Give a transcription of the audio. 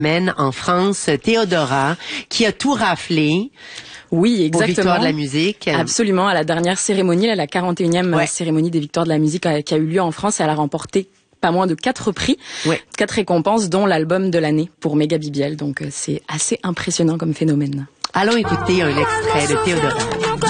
Mène en France, Théodora, qui a tout raflé. Oui, exactement. Aux Victoires de la musique. Absolument, à la dernière cérémonie, la 41e cérémonie des Victoires de la musique qui a eu lieu en France, elle a remporté pas moins de 4 prix, 4 récompenses, dont l'album de l'année pour Méga BBL. Donc c'est assez impressionnant comme phénomène. Allons écouter un extrait de Théodora.